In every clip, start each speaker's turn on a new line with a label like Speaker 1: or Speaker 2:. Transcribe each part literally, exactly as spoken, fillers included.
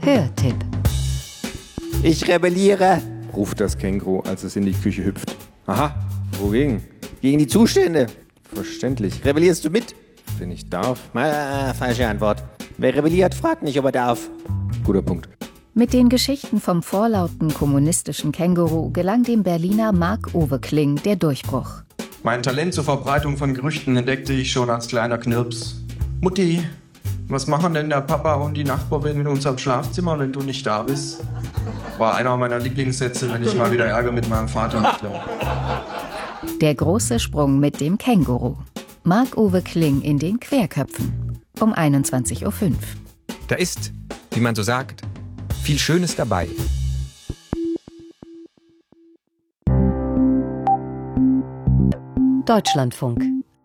Speaker 1: Hörtipp.
Speaker 2: Ich rebelliere, ruft das Känguru, als es in die Küche hüpft. Aha, wogegen? Gegen die Zustände. Verständlich. Rebellierst du mit? Wenn ich darf. Ah, falsche Antwort. Wer rebelliert, fragt nicht, ob er darf. Guter Punkt.
Speaker 1: Mit den Geschichten vom vorlauten kommunistischen Känguru gelang dem Berliner Marc-Uwe Kling der Durchbruch.
Speaker 3: Mein Talent zur Verbreitung von Gerüchten entdeckte ich schon als kleiner Knirps. Mutti, was machen denn der Papa und die Nachbarin in unserem Schlafzimmer, wenn du nicht da bist? War einer meiner Lieblingssätze, wenn ich mal wieder Ärger mit meinem Vater hatte.
Speaker 1: Der große Sprung mit dem Känguru. Marc-Uwe Kling in den Querköpfen. Um einundzwanzig Uhr fünf.
Speaker 4: Da ist, wie man so sagt, viel Schönes dabei.
Speaker 5: Deutschlandfunk.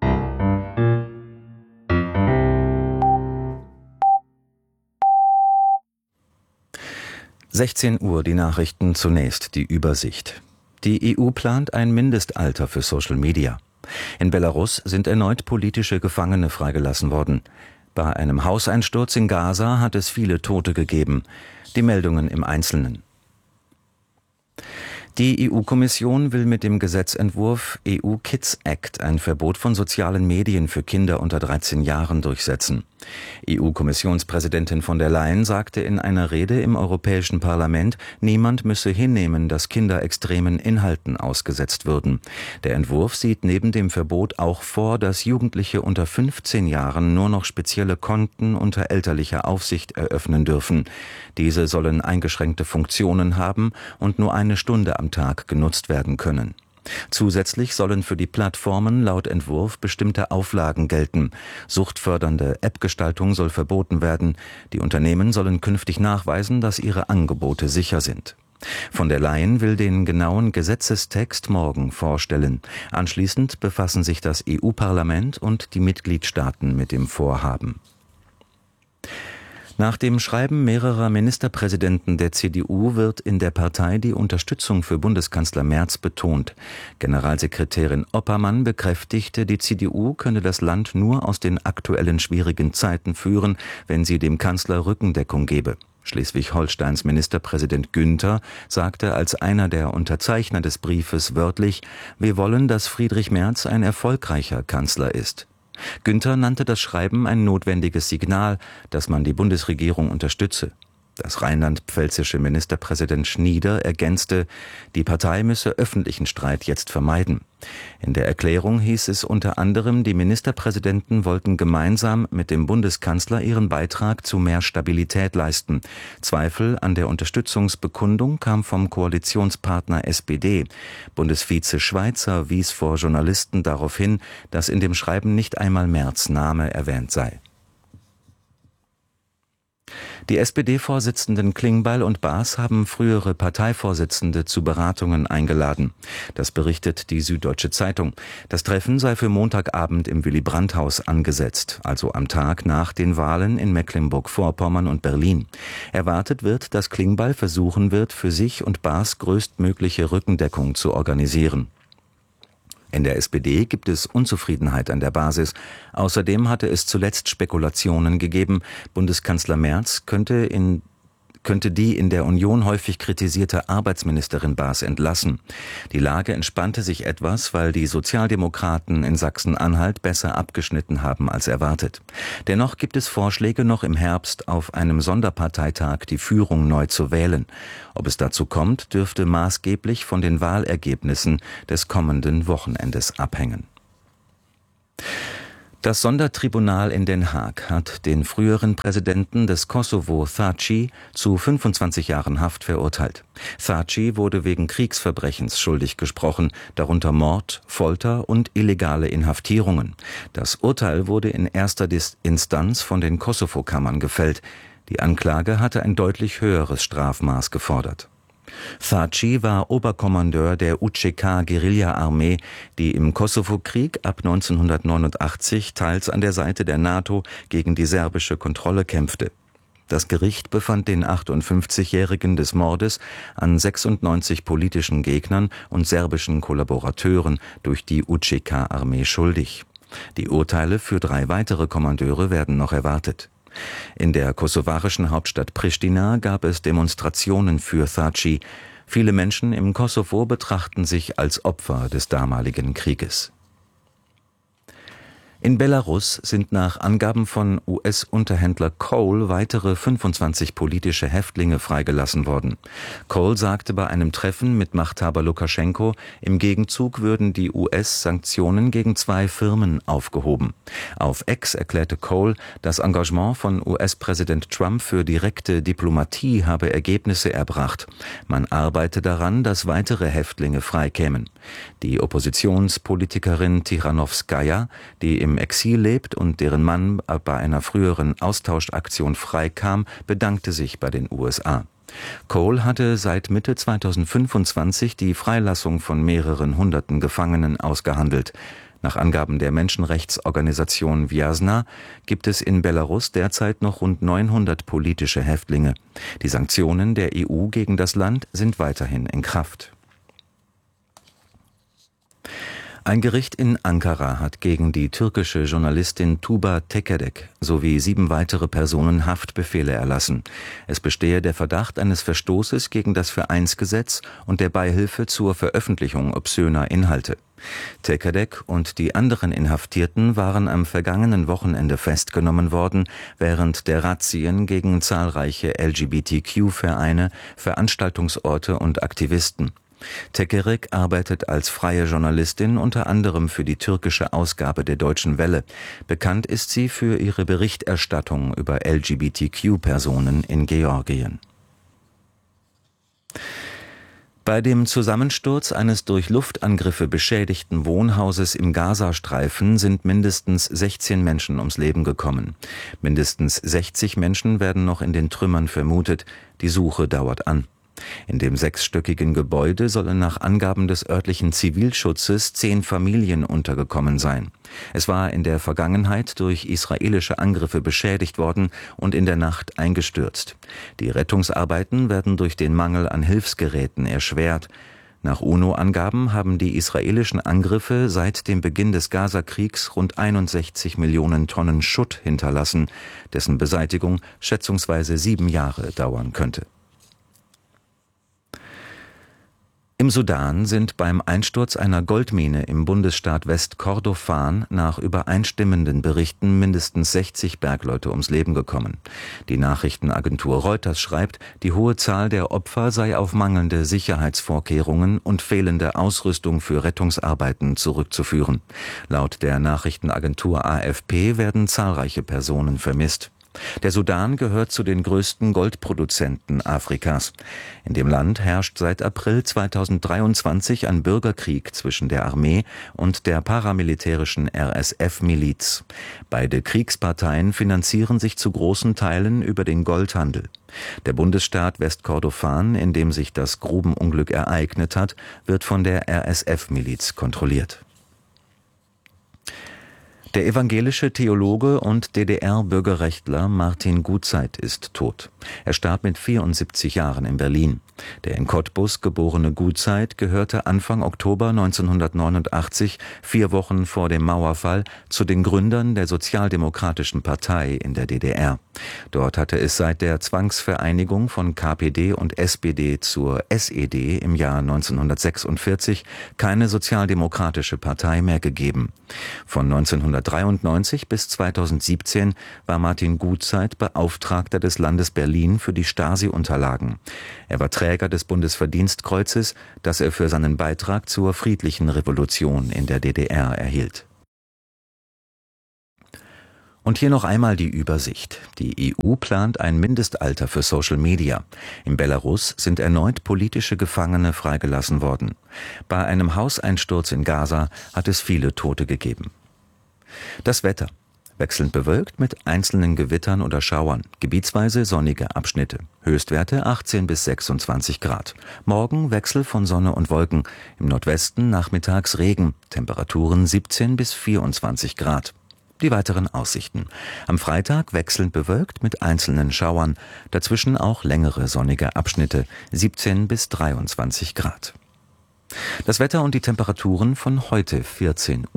Speaker 6: sechzehn Uhr, die Nachrichten, zunächst die Übersicht. Die E U plant ein Mindestalter für Social Media. In Belarus sind erneut politische Gefangene freigelassen worden. Bei einem Hauseinsturz in Gaza hat es viele Tote gegeben. Die Meldungen im Einzelnen. Die E U-Kommission will mit dem Gesetzentwurf E U Kids Act ein Verbot von sozialen Medien für Kinder unter dreizehn Jahren durchsetzen. E U-Kommissionspräsidentin von der Leyen sagte in einer Rede im Europäischen Parlament, niemand müsse hinnehmen, dass Kinder extremen Inhalten ausgesetzt würden. Der Entwurf sieht neben dem Verbot auch vor, dass Jugendliche unter fünfzehn Jahren nur noch spezielle Konten unter elterlicher Aufsicht eröffnen dürfen. Diese sollen eingeschränkte Funktionen haben und nur eine Stunde am Tag genutzt werden können. Zusätzlich sollen für die Plattformen laut Entwurf bestimmte Auflagen gelten. Suchtfördernde App-Gestaltung soll verboten werden. Die Unternehmen sollen künftig nachweisen, dass ihre Angebote sicher sind. Von der Leyen will den genauen Gesetzestext morgen vorstellen. Anschließend befassen sich das E U-Parlament und die Mitgliedstaaten mit dem Vorhaben. Nach dem Schreiben mehrerer Ministerpräsidenten der C D U wird in der Partei die Unterstützung für Bundeskanzler Merz betont. Generalsekretärin Oppermann bekräftigte, die C D U könne das Land nur aus den aktuellen schwierigen Zeiten führen, wenn sie dem Kanzler Rückendeckung gebe. Schleswig-Holsteins Ministerpräsident Günther sagte als einer der Unterzeichner des Briefes wörtlich: Wir wollen, dass Friedrich Merz ein erfolgreicher Kanzler ist. Günther nannte das Schreiben ein notwendiges Signal, dass man die Bundesregierung unterstütze. Das rheinland-pfälzische Ministerpräsident Schnieder ergänzte, die Partei müsse öffentlichen Streit jetzt vermeiden. In der Erklärung hieß es unter anderem, die Ministerpräsidenten wollten gemeinsam mit dem Bundeskanzler ihren Beitrag zu mehr Stabilität leisten. Zweifel an der Unterstützungsbekundung kam vom Koalitionspartner S P D. Bundesvize Schweizer wies vor Journalisten darauf hin, dass in dem Schreiben nicht einmal Merz' Name erwähnt sei. Die S P D-Vorsitzenden Klingbeil und Baas haben frühere Parteivorsitzende zu Beratungen eingeladen. Das berichtet die Süddeutsche Zeitung. Das Treffen sei für Montagabend im Willy-Brandt-Haus angesetzt, also am Tag nach den Wahlen in Mecklenburg-Vorpommern und Berlin. Erwartet wird, dass Klingbeil versuchen wird, für sich und Baas größtmögliche Rückendeckung zu organisieren. In der S P D gibt es Unzufriedenheit an der Basis. Außerdem hatte es zuletzt Spekulationen gegeben, Bundeskanzler Merz könnte in könnte die in der Union häufig kritisierte Arbeitsministerin Baas entlassen. Die Lage entspannte sich etwas, weil die Sozialdemokraten in Sachsen-Anhalt besser abgeschnitten haben als erwartet. Dennoch gibt es Vorschläge, noch im Herbst auf einem Sonderparteitag die Führung neu zu wählen. Ob es dazu kommt, dürfte maßgeblich von den Wahlergebnissen des kommenden Wochenendes abhängen. Das Sondertribunal in Den Haag hat den früheren Präsidenten des Kosovo, Thaci, zu fünfundzwanzig Jahren Haft verurteilt. Thaci wurde wegen Kriegsverbrechens schuldig gesprochen, darunter Mord, Folter und illegale Inhaftierungen. Das Urteil wurde in erster Instanz von den Kosovo-Kammern gefällt. Die Anklage hatte ein deutlich höheres Strafmaß gefordert. Thaci war Oberkommandeur der U C K-Guerilla-Armee, die im Kosovo-Krieg ab neunzehnhundertneunundachtzig teils an der Seite der NATO gegen die serbische Kontrolle kämpfte. Das Gericht befand den achtundfünfzigjährigen des Mordes an sechsundneunzig politischen Gegnern und serbischen Kollaborateuren durch die U C K-Armee schuldig. Die Urteile für drei weitere Kommandeure werden noch erwartet. In der kosovarischen Hauptstadt Pristina gab es Demonstrationen für Thaçi. Viele Menschen im Kosovo betrachten sich als Opfer des damaligen Krieges. In Belarus sind nach Angaben von U S-Unterhändler Cole weitere fünfundzwanzig politische Häftlinge freigelassen worden. Cole sagte bei einem Treffen mit Machthaber Lukaschenko, im Gegenzug würden die U S-Sanktionen gegen zwei Firmen aufgehoben. Auf X erklärte Cole, das Engagement von U S-Präsident Trump für direkte Diplomatie habe Ergebnisse erbracht. Man arbeite daran, dass weitere Häftlinge freikämen. Die Oppositionspolitikerin Tichanowskaja, die im Exil lebt und deren Mann bei einer früheren Austauschaktion freikam, bedankte sich bei den U S A. Cole hatte seit Mitte zweitausendfünfundzwanzig die Freilassung von mehreren hunderten Gefangenen ausgehandelt. Nach Angaben der Menschenrechtsorganisation Vjasna gibt es in Belarus derzeit noch rund neunhundert politische Häftlinge. Die Sanktionen der E U gegen das Land sind weiterhin in Kraft. Ein Gericht in Ankara hat gegen die türkische Journalistin Tuba Tekerek sowie sieben weitere Personen Haftbefehle erlassen. Es bestehe der Verdacht eines Verstoßes gegen das Vereinsgesetz und der Beihilfe zur Veröffentlichung obszöner Inhalte. Tekerek und die anderen Inhaftierten waren am vergangenen Wochenende festgenommen worden, während der Razzien gegen zahlreiche L G B T Q-Vereine, Veranstaltungsorte und Aktivisten. Tekerek arbeitet als freie Journalistin unter anderem für die türkische Ausgabe der Deutschen Welle. Bekannt ist sie für ihre Berichterstattung über L G B T Q-Personen in Georgien. Bei dem Zusammensturz eines durch Luftangriffe beschädigten Wohnhauses im Gazastreifen sind mindestens sechzehn Menschen ums Leben gekommen. Mindestens sechzig Menschen werden noch in den Trümmern vermutet. Die Suche dauert an. In dem sechsstöckigen Gebäude sollen nach Angaben des örtlichen Zivilschutzes zehn Familien untergekommen sein. Es war in der Vergangenheit durch israelische Angriffe beschädigt worden und in der Nacht eingestürzt. Die Rettungsarbeiten werden durch den Mangel an Hilfsgeräten erschwert. Nach UNO-Angaben haben die israelischen Angriffe seit dem Beginn des Gazakriegs rund einundsechzig Millionen Tonnen Schutt hinterlassen, dessen Beseitigung schätzungsweise sieben Jahre dauern könnte. Im Sudan sind beim Einsturz einer Goldmine im Bundesstaat Westkordofan nach übereinstimmenden Berichten mindestens sechzig Bergleute ums Leben gekommen. Die Nachrichtenagentur Reuters schreibt, die hohe Zahl der Opfer sei auf mangelnde Sicherheitsvorkehrungen und fehlende Ausrüstung für Rettungsarbeiten zurückzuführen. Laut der Nachrichtenagentur A F P werden zahlreiche Personen vermisst. Der Sudan gehört zu den größten Goldproduzenten Afrikas. In dem Land herrscht seit April zweitausenddreiundzwanzig ein Bürgerkrieg zwischen der Armee und der paramilitärischen R S F-Miliz. Beide Kriegsparteien finanzieren sich zu großen Teilen über den Goldhandel. Der Bundesstaat Westkordofan, in dem sich das Grubenunglück ereignet hat, wird von der R S F-Miliz kontrolliert. Der evangelische Theologe und D D R-Bürgerrechtler Martin Gutzeit ist tot. Er starb mit vierundsiebzig Jahren in Berlin. Der in Cottbus geborene Gutzeit gehörte Anfang Oktober neunzehnhundertneunundachtzig, vier Wochen vor dem Mauerfall, zu den Gründern der Sozialdemokratischen Partei in der D D R. Dort hatte es seit der Zwangsvereinigung von K P D und S P D zur S E D im Jahr neunzehnhundertsechsundvierzig keine sozialdemokratische Partei mehr gegeben. Von neunzehnhundertdreiundneunzig bis zweitausendsiebzehn war Martin Gutzeit Beauftragter des Landes Berlin für die Stasi-Unterlagen. Er war Träger des Bundesverdienstkreuzes, das er für seinen Beitrag zur friedlichen Revolution in der D D R erhielt. Und hier noch einmal die Übersicht. Die E U plant ein Mindestalter für Social Media. In Belarus sind erneut politische Gefangene freigelassen worden. Bei einem Hauseinsturz in Gaza hat es viele Tote gegeben. Das Wetter. Wechselnd bewölkt mit einzelnen Gewittern oder Schauern, gebietsweise sonnige Abschnitte. Höchstwerte achtzehn bis sechsundzwanzig Grad. Morgen Wechsel von Sonne und Wolken. Im Nordwesten nachmittags Regen. Temperaturen siebzehn bis vierundzwanzig Grad. Die weiteren Aussichten. Am Freitag wechselnd bewölkt mit einzelnen Schauern. Dazwischen auch längere sonnige Abschnitte. siebzehn bis dreiundzwanzig Grad. Das Wetter und die Temperaturen von heute vierzehn Uhr.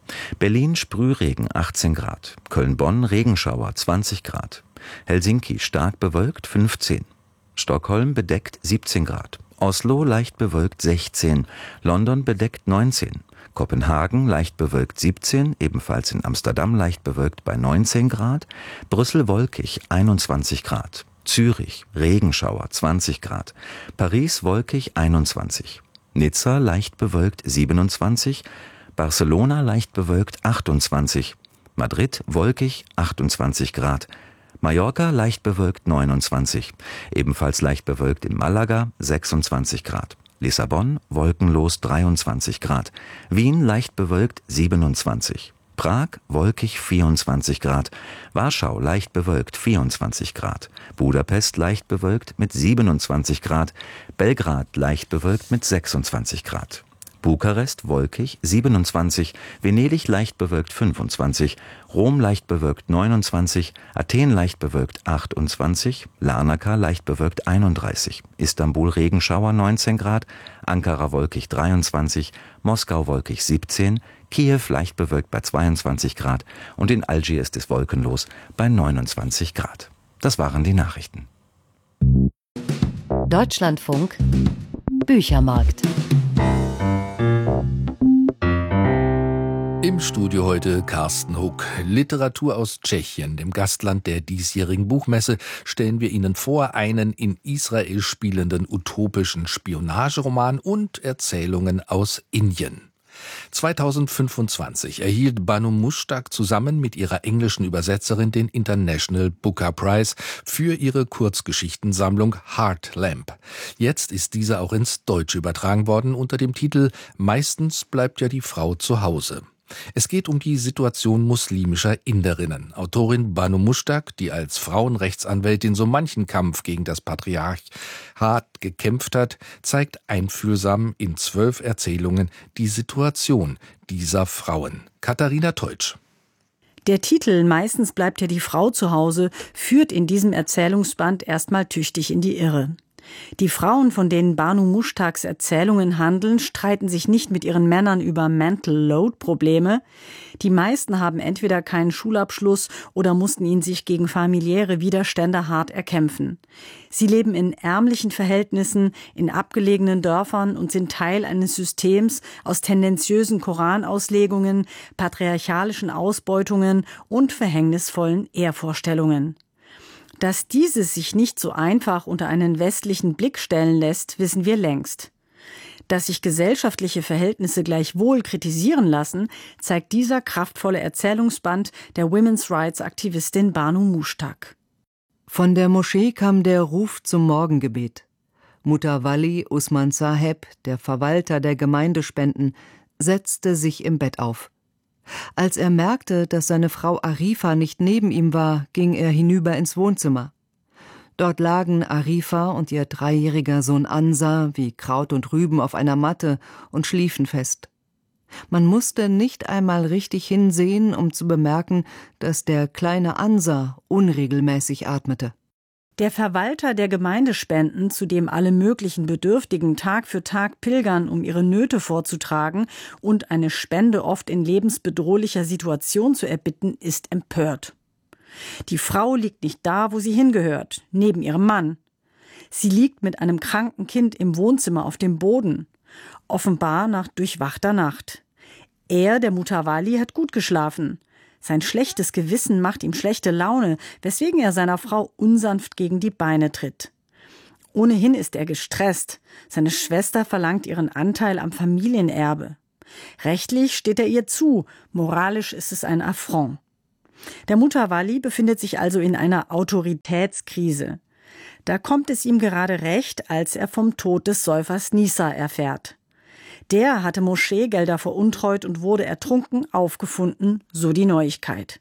Speaker 6: Berlin Sprühregen achtzehn Grad, Köln-Bonn Regenschauer zwanzig Grad, Helsinki stark bewölkt fünfzehn, Stockholm bedeckt siebzehn Grad, Oslo leicht bewölkt sechzehn, London bedeckt neunzehn, Kopenhagen leicht bewölkt siebzehn, ebenfalls in Amsterdam leicht bewölkt bei neunzehn Grad, Brüssel wolkig einundzwanzig Grad, Zürich Regenschauer zwanzig Grad, Paris wolkig einundzwanzig, Nizza leicht bewölkt siebenundzwanzig, Barcelona leicht bewölkt achtundzwanzig, Madrid wolkig achtundzwanzig Grad, Mallorca leicht bewölkt neunundzwanzig, ebenfalls leicht bewölkt in Malaga sechsundzwanzig Grad, Lissabon wolkenlos dreiundzwanzig Grad, Wien leicht bewölkt siebenundzwanzig, Prag wolkig vierundzwanzig Grad, Warschau leicht bewölkt vierundzwanzig Grad, Budapest leicht bewölkt mit siebenundzwanzig Grad, Belgrad leicht bewölkt mit sechsundzwanzig Grad. Bukarest wolkig siebenundzwanzig, Venedig leicht bewölkt fünfundzwanzig, Rom leicht bewölkt neunundzwanzig, Athen leicht bewölkt achtundzwanzig, Larnaca leicht bewölkt einunddreißig, Istanbul Regenschauer neunzehn Grad, Ankara wolkig dreiundzwanzig, Moskau wolkig siebzehn, Kiew leicht bewölkt bei zweiundzwanzig Grad und in Algier ist es wolkenlos bei neunundzwanzig Grad. Das waren die Nachrichten.
Speaker 1: Deutschlandfunk Büchermarkt.
Speaker 5: Im Studio heute Carsten Huck. Literatur aus Tschechien, dem Gastland der diesjährigen Buchmesse, stellen wir Ihnen vor einen in Israel spielenden utopischen Spionageroman und Erzählungen aus Indien. zweitausendfünfundzwanzig erhielt Banu Mushtaq zusammen mit ihrer englischen Übersetzerin den International Booker Prize für ihre Kurzgeschichtensammlung Heart Lamp. Jetzt ist diese auch ins Deutsche übertragen worden unter dem Titel »Meistens bleibt ja die Frau zu Hause«. Es geht um die Situation muslimischer Inderinnen. Autorin Banu Mushtaq, die als Frauenrechtsanwältin so manchen Kampf gegen das Patriarchat gekämpft hat, zeigt einfühlsam in zwölf Erzählungen die Situation dieser Frauen. Katharina Teutsch.
Speaker 7: Der Titel »Meistens bleibt ja die Frau zu Hause« führt in diesem Erzählungsband erstmal tüchtig in die Irre. Die Frauen, von denen Banu Mushtaqs Erzählungen handeln, streiten sich nicht mit ihren Männern über Mental-Load-Probleme. Die meisten haben entweder keinen Schulabschluss oder mussten ihn sich gegen familiäre Widerstände hart erkämpfen. Sie leben in ärmlichen Verhältnissen, in abgelegenen Dörfern und sind Teil eines Systems aus tendenziösen Koranauslegungen, patriarchalischen Ausbeutungen und verhängnisvollen Ehrvorstellungen. Dass dieses sich nicht so einfach unter einen westlichen Blick stellen lässt, wissen wir längst. Dass sich gesellschaftliche Verhältnisse gleichwohl kritisieren lassen, zeigt dieser kraftvolle Erzählungsband der Women's Rights Aktivistin Banu Mushtaq.
Speaker 8: Von der Moschee kam der Ruf zum Morgengebet. Mutawalli Usman Saheb, der Verwalter der Gemeindespenden, setzte sich im Bett auf. Als er merkte, dass seine Frau Arifa nicht neben ihm war, ging er hinüber ins Wohnzimmer. Dort lagen Arifa und ihr dreijähriger Sohn Ansa wie Kraut und Rüben auf einer Matte und schliefen fest. Man musste nicht einmal richtig hinsehen, um zu bemerken, dass der kleine Ansa unregelmäßig atmete.
Speaker 7: Der Verwalter der Gemeindespenden, zu dem alle möglichen Bedürftigen Tag für Tag pilgern, um ihre Nöte vorzutragen und eine Spende oft in lebensbedrohlicher Situation zu erbitten, ist empört. Die Frau liegt nicht da, wo sie hingehört, neben ihrem Mann. Sie liegt mit einem kranken Kind im Wohnzimmer auf dem Boden, offenbar nach durchwachter Nacht. Er, der Mutawalli, hat gut geschlafen. Sein schlechtes Gewissen macht ihm schlechte Laune, weswegen er seiner Frau unsanft gegen die Beine tritt. Ohnehin ist er gestresst. Seine Schwester verlangt ihren Anteil am Familienerbe. Rechtlich steht er ihr zu, moralisch ist es ein Affront. Der Mutawalli befindet sich also in einer Autoritätskrise. Da kommt es ihm gerade recht, als er vom Tod des Säufers Nisa erfährt. Der hatte Moscheegelder veruntreut und wurde ertrunken aufgefunden, so die Neuigkeit.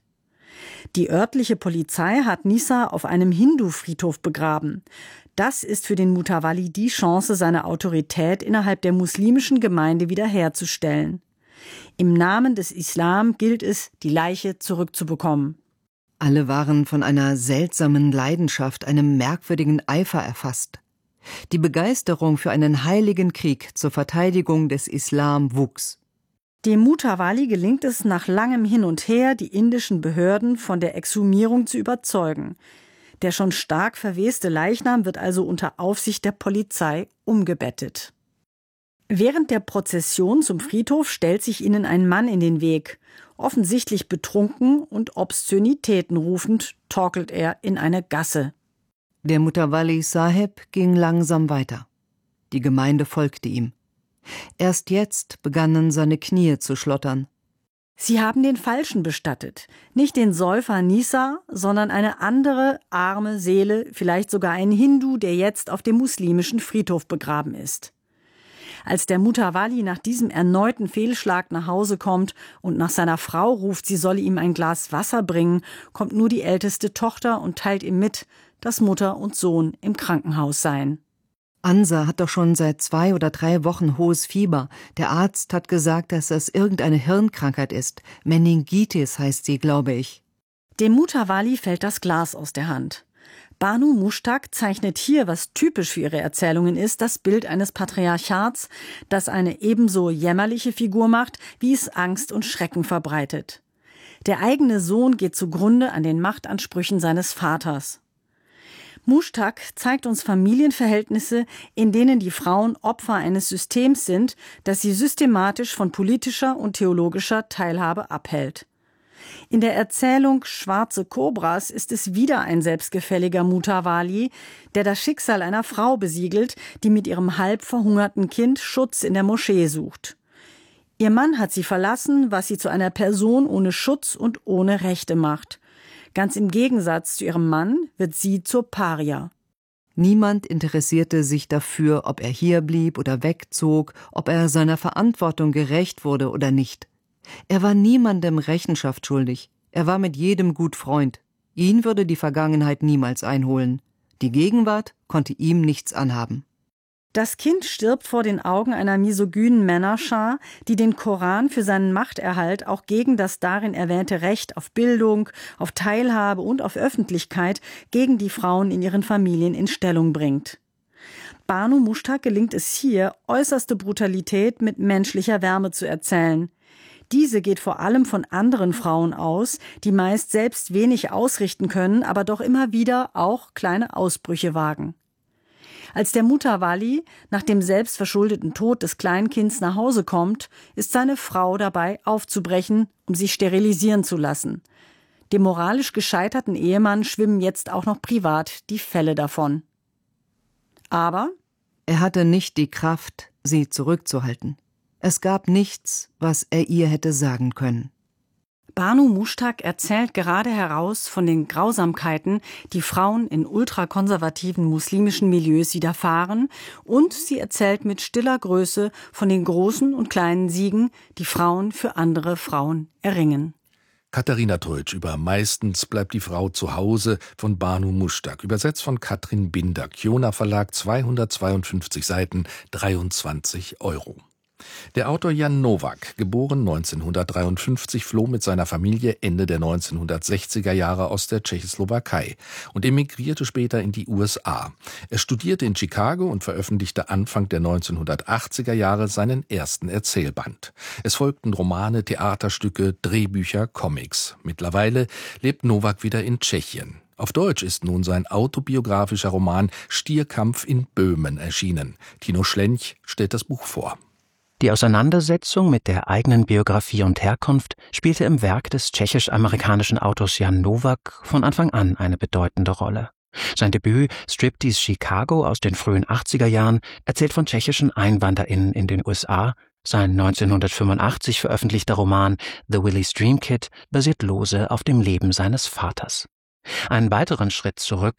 Speaker 7: Die örtliche Polizei hat Nisa auf einem Hindu-Friedhof begraben. Das ist für den Mutawalli die Chance, seine Autorität innerhalb der muslimischen Gemeinde wiederherzustellen. Im Namen des Islam gilt es, die Leiche zurückzubekommen.
Speaker 8: Alle waren von einer seltsamen Leidenschaft, einem merkwürdigen Eifer erfasst. Die Begeisterung für einen heiligen Krieg zur Verteidigung des Islam wuchs.
Speaker 7: Dem Mutawalli gelingt es nach langem Hin und Her, die indischen Behörden von der Exhumierung zu überzeugen. Der schon stark verweste Leichnam wird also unter Aufsicht der Polizei umgebettet. Während der Prozession zum Friedhof stellt sich ihnen ein Mann in den Weg. Offensichtlich betrunken und Obszönitäten rufend, torkelt er in eine Gasse.
Speaker 8: Der Mutawalli Saheb ging langsam weiter. Die Gemeinde folgte ihm. Erst jetzt begannen seine Knie zu schlottern.
Speaker 7: Sie haben den Falschen bestattet. Nicht den Säufer Nisa, sondern eine andere arme Seele, vielleicht sogar ein Hindu, der jetzt auf dem muslimischen Friedhof begraben ist. Als der Mutawalli nach diesem erneuten Fehlschlag nach Hause kommt und nach seiner Frau ruft, sie solle ihm ein Glas Wasser bringen, kommt nur die älteste Tochter und teilt ihm mit, dass Mutter und Sohn im Krankenhaus seien.
Speaker 8: Ansa hat doch schon seit zwei oder drei Wochen hohes Fieber. Der Arzt hat gesagt, dass das irgendeine Hirnkrankheit ist. Meningitis heißt sie, glaube ich.
Speaker 7: Dem Mutawalli fällt das Glas aus der Hand. Banu Mushtaq zeichnet hier, was typisch für ihre Erzählungen ist, das Bild eines Patriarchats, das eine ebenso jämmerliche Figur macht, wie es Angst und Schrecken verbreitet. Der eigene Sohn geht zugrunde an den Machtansprüchen seines Vaters. Mushtaq zeigt uns Familienverhältnisse, in denen die Frauen Opfer eines Systems sind, das sie systematisch von politischer und theologischer Teilhabe abhält. In der Erzählung Schwarze Kobras ist es wieder ein selbstgefälliger Mutawalli, der das Schicksal einer Frau besiegelt, die mit ihrem halb verhungerten Kind Schutz in der Moschee sucht. Ihr Mann hat sie verlassen, was sie zu einer Person ohne Schutz und ohne Rechte macht. Ganz im Gegensatz zu ihrem Mann wird sie zur Paria.
Speaker 8: Niemand interessierte sich dafür, ob er hier blieb oder wegzog, ob er seiner Verantwortung gerecht wurde oder nicht. Er war niemandem Rechenschaft schuldig. Er war mit jedem gut Freund. Ihn würde die Vergangenheit niemals einholen. Die Gegenwart konnte ihm nichts anhaben.
Speaker 7: Das Kind stirbt vor den Augen einer misogynen Männerschar, die den Koran für seinen Machterhalt auch gegen das darin erwähnte Recht auf Bildung, auf Teilhabe und auf Öffentlichkeit gegen die Frauen in ihren Familien in Stellung bringt. Banu Mushtaq gelingt es hier, äußerste Brutalität mit menschlicher Wärme zu erzählen. Diese geht vor allem von anderen Frauen aus, die meist selbst wenig ausrichten können, aber doch immer wieder auch kleine Ausbrüche wagen. Als der Mutawalli nach dem selbstverschuldeten Tod des Kleinkinds nach Hause kommt, ist seine Frau dabei, aufzubrechen, um sich sterilisieren zu lassen. Dem moralisch gescheiterten Ehemann schwimmen jetzt auch noch privat die Fälle davon. Aber
Speaker 8: er hatte nicht die Kraft, sie zurückzuhalten. Es gab nichts, was er ihr hätte sagen können.
Speaker 7: Banu Mushtaq erzählt gerade heraus von den Grausamkeiten, die Frauen in ultrakonservativen muslimischen Milieus widerfahren, und sie erzählt mit stiller Größe von den großen und kleinen Siegen, die Frauen für andere Frauen erringen.
Speaker 5: Katharina Teutsch über Meistens bleibt die Frau zu Hause von Banu Mushtaq, übersetzt von Katrin Binder, Kiona Verlag, zweihundertzweiundfünfzig Seiten, dreiundzwanzig Euro. Der Autor Jan Nowak, geboren neunzehnhundertdreiundfünfzig, floh mit seiner Familie Ende der neunzehnhundertsechziger Jahre aus der Tschechoslowakei und emigrierte später in die U S A. Er studierte in Chicago und veröffentlichte Anfang der neunzehnhundertachtziger Jahre seinen ersten Erzählband. Es folgten Romane, Theaterstücke, Drehbücher, Comics. Mittlerweile lebt Nowak wieder in Tschechien. Auf Deutsch ist nun sein autobiografischer Roman Stierkampf in Böhmen erschienen. Tino Schlench stellt das Buch vor.
Speaker 9: Die Auseinandersetzung mit der eigenen Biografie und Herkunft spielte im Werk des tschechisch-amerikanischen Autors Jan Nowak von Anfang an eine bedeutende Rolle. Sein Debüt Striptease Chicago aus den frühen achtziger Jahren erzählt von tschechischen EinwanderInnen in den U S A. Sein neunzehnhundertfünfundachtzig veröffentlichter Roman The Willie's Dream Kid basiert lose auf dem Leben seines Vaters. Einen weiteren Schritt zurück